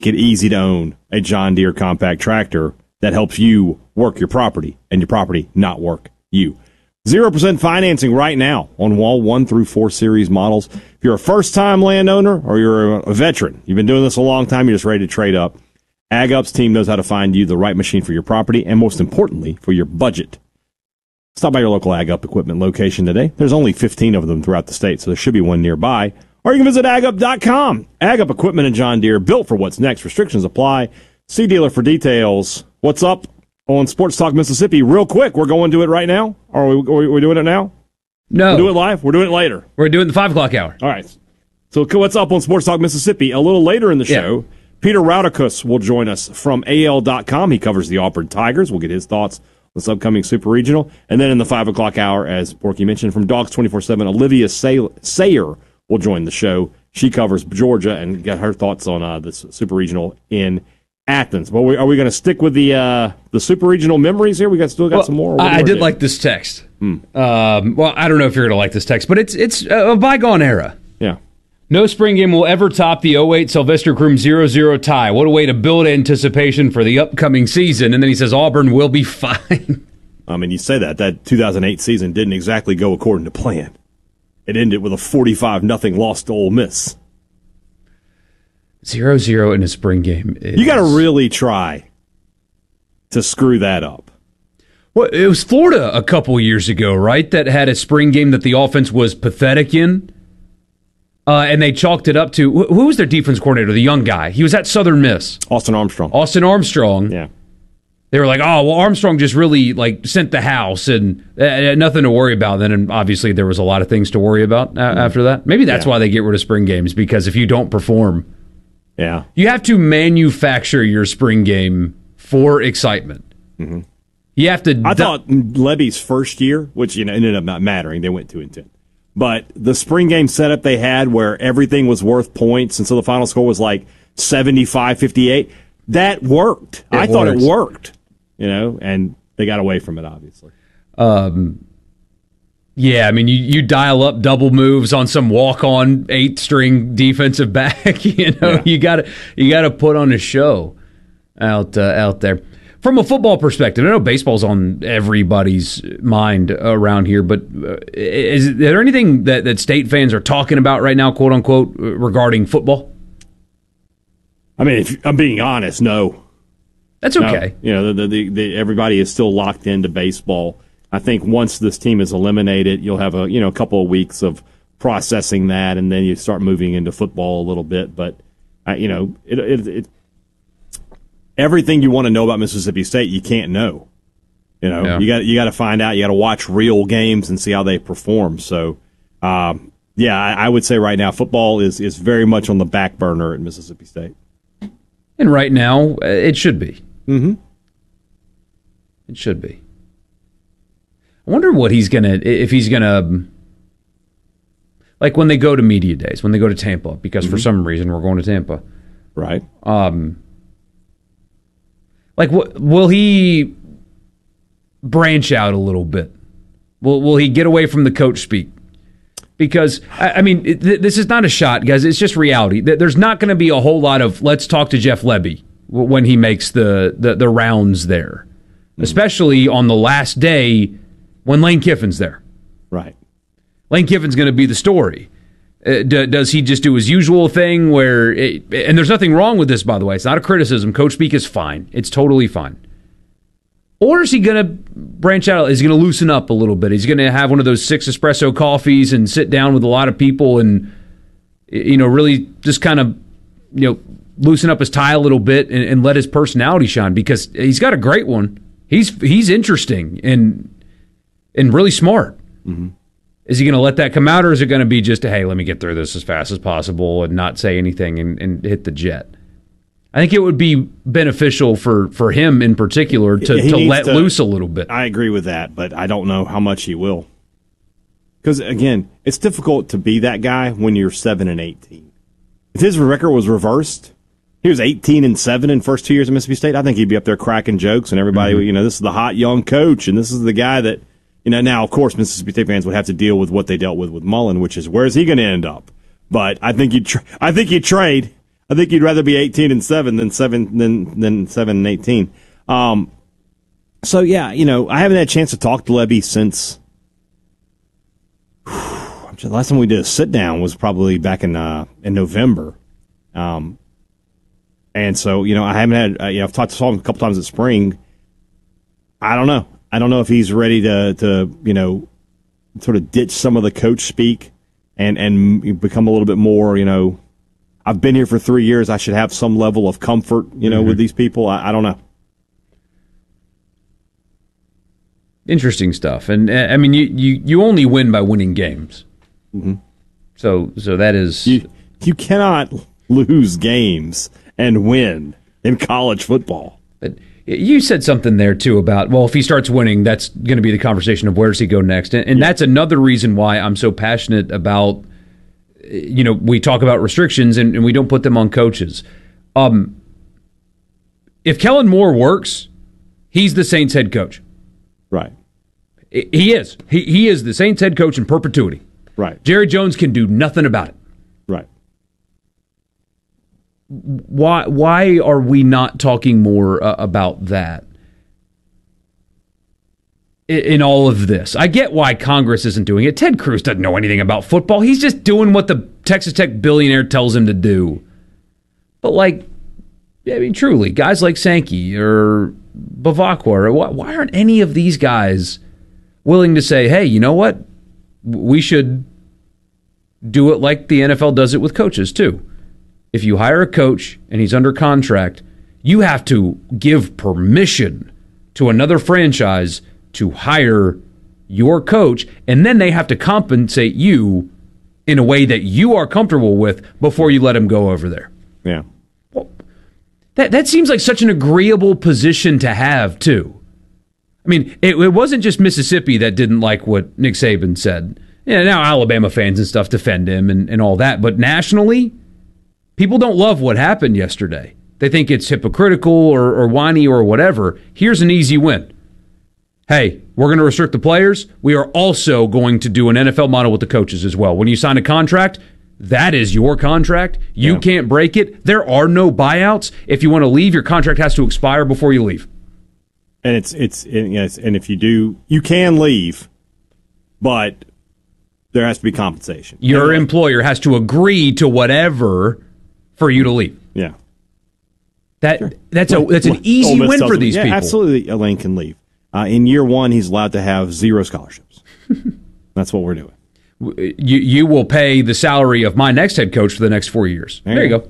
it easy to own a John Deere compact tractor that helps you work your property and your property not work you. 0% financing right now on all 1 through 4 series models. If you're a first-time landowner or you're a veteran, you've been doing this a long time, you're just ready to trade up, AgUp's team knows how to find you the right machine for your property and, most importantly, for your budget. Stop by your local AgUp equipment location today. There's only 15 of them throughout the state, so there should be one nearby. Or you can visit agup.com. AgUp equipment and John Deere, built for what's next. Restrictions apply. See dealer for details. What's up on Sports Talk Mississippi? Real quick, we're going to it right now? Or are we doing it now? No. We'll do it live? We're doing it later. We're doing the 5 o'clock hour. All right. So what's up on Sports Talk Mississippi? A little later in the show, Peter Raudikus will join us from AL.com. He covers the Auburn Tigers. We'll get his thoughts on this upcoming Super Regional. And then in the 5 o'clock hour, as Porky mentioned, from Dogs 24/7, Olivia Sayer will join the show. She covers Georgia and got her thoughts on this Super Regional in Athens. But are we going to stick with the Super Regional memories here? Still got some more? I did like this text. Well, I don't know if you're going to like this text, but it's a bygone era. Yeah. No spring game will ever top the 08 Sylvester Croom 0-0 tie. What a way to build anticipation for the upcoming season. And then he says Auburn will be fine. I mean, you say that 2008 season didn't exactly go according to plan. It ended with a 45-0 loss to Ole Miss. 0-0 in a spring game. You got to really try to screw that up. Well, it was Florida a couple years ago, right, that had a spring game that the offense was pathetic in? And they chalked it up to, who was their defense coordinator, the young guy? He was at Southern Miss. Austin Armstrong. Yeah. They were like, oh, well, Armstrong just really sent the house and nothing to worry about then. And obviously there was a lot of things to worry about after that. Maybe that's why they get rid of spring games, because if you don't perform, you have to manufacture your spring game for excitement. Mm-hmm. You have to. I thought Levy's first year, which ended up not mattering, they went 2-10. But the spring game setup they had where everything was worth points, and so the final score was like 75-58, that worked. I thought it worked, and they got away from it, obviously. Yeah, I mean, you dial up double moves on some walk-on 8-string defensive back. You gotta put on a show out there. From a football perspective, I know baseball's on everybody's mind around here, but is there anything that state fans are talking about right now, quote unquote, regarding football? I mean, if I'm being honest, no. That's okay. No. Everybody is still locked into baseball. I think once this team is eliminated, you'll have a couple of weeks of processing that, and then you start moving into football a little bit. But everything you want to know about Mississippi State, you can't know. You got to find out. You got to watch real games and see how they perform. So, I would say right now football is very much on the back burner at Mississippi State. And right now, it should be. Mm-hmm. It should be. I wonder what if he's gonna, like when they go to media days, when they go to Tampa, because for some reason we're going to Tampa, right? Will he branch out a little bit? Will he get away from the coach speak? Because, I mean, this is not a shot, guys. It's just reality. There's not going to be a whole lot of let's talk to Jeff Lebby when he makes the rounds there, especially on the last day when Lane Kiffin's there. Right. Lane Kiffin's going to be the story. Does he just do his usual thing where, and there's nothing wrong with this, by the way. It's not a criticism. Coach speak is fine. It's totally fine. Or is he going to branch out? Is he going to loosen up a little bit? He's going to have one of those 6 espresso coffees and sit down with a lot of people and, really just kind of, loosen up his tie a little bit and let his personality shine, because he's got a great one. He's interesting and really smart. Mm-hmm. Is he going to let that come out, or is it going to be just, hey, let me get through this as fast as possible and not say anything and hit the jet? I think it would be beneficial for him in particular to let loose a little bit. I agree with that, but I don't know how much he will. Because, again, it's difficult to be that guy when you're 7-18. If his record was reversed, he was 18-7 in first 2 years of Mississippi State, I think he'd be up there cracking jokes, and everybody, this is the hot young coach, and this is the guy that, now, of course, Mississippi State fans would have to deal with what they dealt with Mullen, which is, where's he going to end up? But I think he'd trade. I think you'd rather be 18-7 than 7-18. So yeah, I haven't had a chance to talk to Lebby since. The last time we did a sit down was probably back in November, and so I haven't had. I've talked to him a couple times this spring. I don't know. I don't know if he's ready to sort of ditch some of the coach speak and become a little bit more. I've been here for 3 years. I should have some level of comfort. With these people. I don't know. Interesting stuff, and I mean, you only win by winning games. Mm-hmm. So that is you cannot lose games and win in college football. But you said something there too about, well, if he starts winning, that's going to be the conversation of where does he go next, and that's another reason why I'm so passionate about. We talk about restrictions and we don't put them on coaches. If Kellen Moore works, he's the Saints head coach. Right. He is. He is the Saints head coach in perpetuity. Right. Jerry Jones can do nothing about it. Right. Why are we not talking more about that in all of this? I get why Congress isn't doing it. Ted Cruz doesn't know anything about football. He's just doing what the Texas Tech billionaire tells him to do. But truly, guys like Sankey or Bavacqua, why aren't any of these guys willing to say, hey, you know what? We should do it like the NFL does it with coaches, too. If you hire a coach and he's under contract, you have to give permission to another franchise to hire your coach, and then they have to compensate you in a way that you are comfortable with before you let him go over there. Yeah. Well, that seems like such an agreeable position to have, too. I mean, it wasn't just Mississippi that didn't like what Nick Saban said. Yeah, now Alabama fans and stuff defend him and all that. But nationally, people don't love what happened yesterday. They think it's hypocritical or whiny or whatever. Here's an easy win. Hey, we're going to restrict the players. We are also going to do an NFL model with the coaches as well. When you sign a contract, that is your contract. You can't break it. There are no buyouts. If you want to leave, your contract has to expire before you leave. And and if you do, you can leave, but there has to be compensation. Your employer has to agree to whatever for you to leave. Yeah, that's an easy win for these people. Absolutely, Elaine can leave. In year one, he's allowed to have 0 scholarships. That's what we're doing. You will pay the salary of my next head coach for the next 4 years. There you go.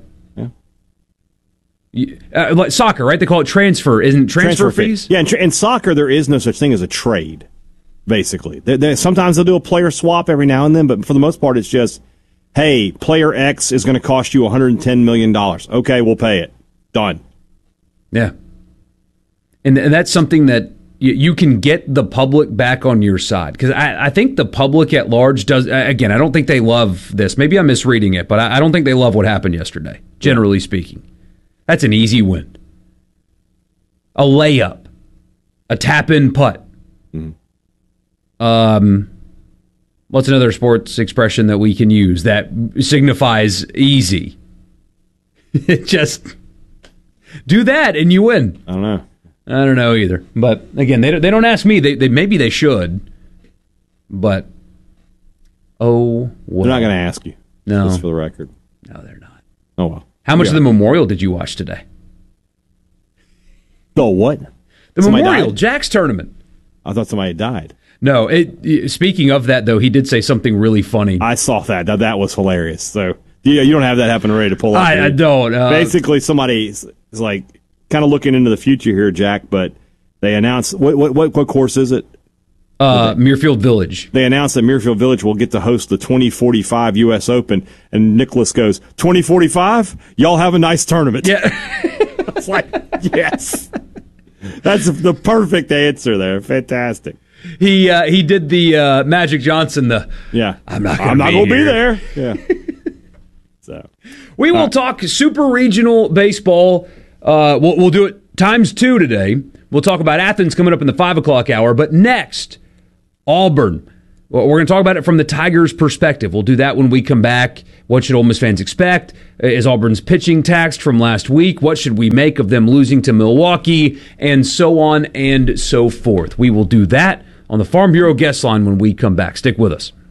Like soccer, right? They call it transfer. Isn't transfer fees? Yeah, in soccer, there is no such thing as a trade, basically. Sometimes they'll do a player swap every now and then, but for the most part, it's just, hey, player X is going to cost you $110 million. Okay, we'll pay it. Done. Yeah. And that's something that you can get the public back on your side. Because I think the public at large does, again, I don't think they love this. Maybe I'm misreading it, but I don't think they love what happened yesterday, generally speaking. That's an easy win. A layup. A tap-in putt. What's another sports expression that we can use that signifies easy? Just do that and you win. I don't know. I don't know either. But again, they don't ask me. They maybe they should. But well. They're not going to ask you. No. Just for the record. No, they're not. Oh well. How much of the memorial did you watch today? The what? The Memorial Jack's tournament. I thought somebody had died. No. Speaking of that, though, he did say something really funny. I saw that. That was hilarious. So you don't have that happen ready to pull up. I don't. Basically, somebody is like kind of looking into the future here, Jack. But they announced what course is it? Muirfield Village. They announced that Muirfield Village will get to host the 2045 U.S. Open, and Nicholas goes, 2045? Y'all have a nice tournament. Yeah. It's like, yes. That's the perfect answer there. Fantastic. He did the Magic Johnson, I'm not going to be there. Yeah. So we will talk super regional baseball. We'll do it times 2 today. We'll talk about Athens coming up in the 5 o'clock hour, but next, Auburn Well, we're going to talk about it from the Tigers' perspective. We'll do that when we come back. What should Ole Miss fans expect? Is Auburn's pitching taxed from last week? What should we make of them losing to Milwaukee? And so on and so forth. We will do that on the Farm Bureau guest line when we come back. Stick with us.